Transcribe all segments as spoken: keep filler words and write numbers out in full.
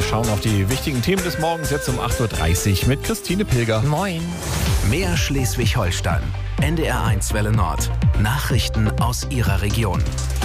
schauen auf die wichtigen Themen des Morgens jetzt um acht Uhr dreißig mit Christine Pilger. Moin. Mehr Schleswig-Holstein. N D R eins Welle Nord. Nachrichten aus Ihrer Region.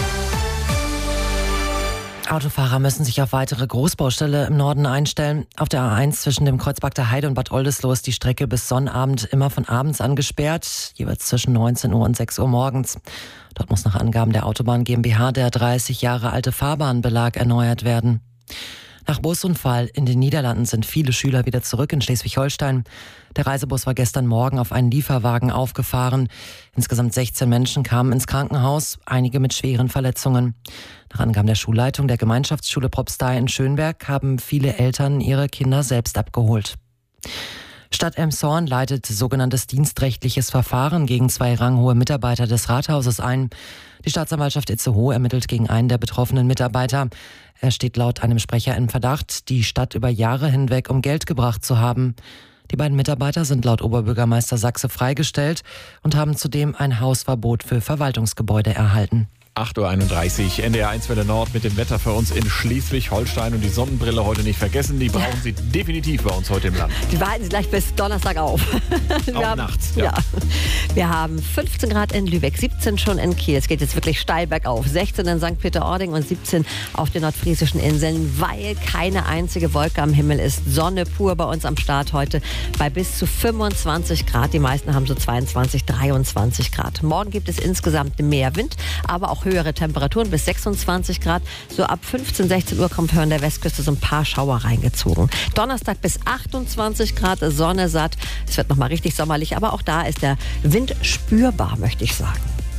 Autofahrer müssen sich auf weitere Großbaustelle im Norden einstellen. Auf der A eins zwischen dem Kreuzberg der Heide und Bad Oldesloe ist die Strecke bis Sonnabend immer von abends angesperrt, jeweils zwischen neunzehn Uhr und sechs Uhr morgens. Dort muss nach Angaben der Autobahn GmbH der dreißig Jahre alte Fahrbahnbelag erneuert werden. Nach Busunfall in den Niederlanden sind viele Schüler wieder zurück in Schleswig-Holstein. Der Reisebus war gestern Morgen auf einen Lieferwagen aufgefahren. Insgesamt sechzehn Menschen kamen ins Krankenhaus, einige mit schweren Verletzungen. Nach Angaben der Schulleitung der Gemeinschaftsschule Propstei in Schönberg haben viele Eltern ihre Kinder selbst abgeholt. Stadt Elmshorn leitet sogenanntes dienstrechtliches Verfahren gegen zwei ranghohe Mitarbeiter des Rathauses ein. Die Staatsanwaltschaft Itzehoe ermittelt gegen einen der betroffenen Mitarbeiter. Er steht laut einem Sprecher im Verdacht, die Stadt über Jahre hinweg um Geld gebracht zu haben. Die beiden Mitarbeiter sind laut Oberbürgermeister Sachse freigestellt und haben zudem ein Hausverbot für Verwaltungsgebäude erhalten. acht Uhr einunddreißig, N D R eins Welle Nord mit dem Wetter für uns in Schleswig-Holstein. Und die Sonnenbrille heute nicht vergessen, die brauchen Sie definitiv bei uns heute im Land. Die behalten Sie gleich bis Donnerstag auf. Auch haben, nachts, ja. ja. Wir haben fünfzehn Grad in Lübeck, siebzehn schon in Kiel. Es geht jetzt wirklich steil bergauf. sechzehn in Sankt Peter-Ording und siebzehn auf den nordfriesischen Inseln, weil keine einzige Wolke am Himmel ist. Sonne pur bei uns am Start heute bei bis zu fünfundzwanzig Grad. Die meisten haben so zweiundzwanzig, dreiundzwanzig Grad. Morgen gibt es insgesamt mehr Wind, aber auch höhere Temperaturen bis sechsundzwanzig Grad. So ab fünfzehn, sechzehn Uhr kommt hören der Westküste so ein paar Schauer reingezogen. Donnerstag bis achtundzwanzig Grad, Sonne satt. Es wird nochmal richtig sommerlich, aber auch da ist der Wind spürbar, möchte ich sagen.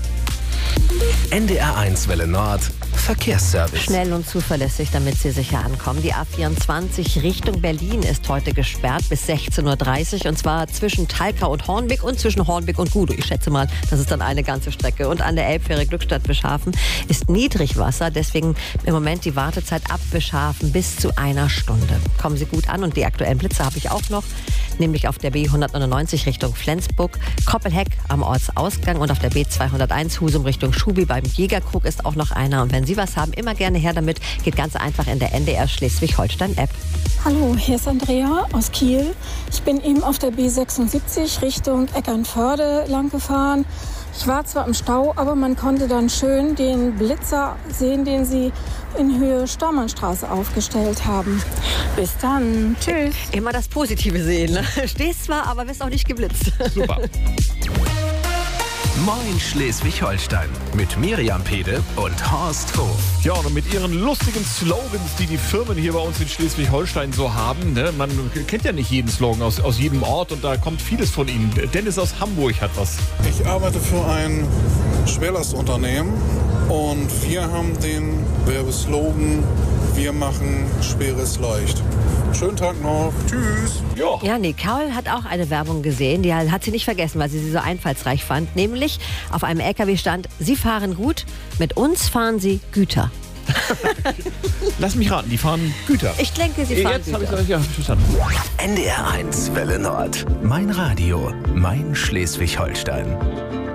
N D R eins Welle Nord. Verkehrsservice. Schnell und zuverlässig, damit Sie sicher ankommen. Die A vierundzwanzig Richtung Berlin ist heute gesperrt bis sechzehn Uhr dreißig. Und zwar zwischen Talkau und Hornbeck und zwischen Hornbeck und Gudow. Ich schätze mal, das ist dann eine ganze Strecke. Und an der Elbfähre Glückstadt Beschafen ist Niedrigwasser. Deswegen im Moment die Wartezeit ab Beschafen bis zu einer Stunde. Kommen Sie gut an. Und die aktuellen Blitze habe ich auch noch. Nämlich auf der B hundertneunundneunzig Richtung Flensburg, Koppelheck am Ortsausgang und auf der B zweihunderteins Husum Richtung Schubi beim Jägerkrug ist auch noch einer. Und wenn Sie was haben, immer gerne her damit. Geht ganz einfach in der N D R Schleswig-Holstein-App. Hallo, hier ist Andrea aus Kiel. Ich bin eben auf der B sechsundsiebzig Richtung Eckernförde lang gefahren. Ich war zwar im Stau, aber man konnte dann schön den Blitzer sehen, den sie in Höhe Staumannstraße aufgestellt haben. Bis dann. Tschüss. Immer das Positive sehen. Ne? Stehst zwar, aber wirst auch nicht geblitzt. Super. Moin Schleswig-Holstein mit Miriam Pede und Horst Hof. Ja, und mit ihren lustigen Slogans, die die Firmen hier bei uns in Schleswig-Holstein so haben. Ne? Man kennt ja nicht jeden Slogan aus, aus jedem Ort und da kommt vieles von ihnen. Dennis aus Hamburg hat was. Ich arbeite für ein Schwerlastunternehmen und wir haben den Werbeslogan: Wir machen Schweres leicht. Schönen Tag noch. Tschüss. Ja. Ja, Nicole hat auch eine Werbung gesehen, die hat sie nicht vergessen, weil sie sie so einfallsreich fand. Nämlich auf einem L K W stand: Sie fahren gut, mit uns fahren Sie Güter. Lass mich raten, die fahren Güter. Ich denke, sie fahren Jetzt habe Güter. ich ja verstanden. N D R eins Welle Nord. Mein Radio, mein Schleswig-Holstein.